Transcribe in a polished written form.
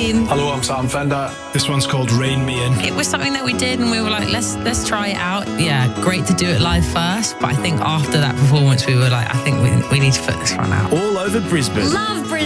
Dean. Hello, I'm Sam Fender. This one's called Rain Me In. It was something that we did and we were like, let's try it out. Yeah, great to do it live first, but I think after that performance we were like, I think we need to put this one out. All over Brisbane. Love Brisbane.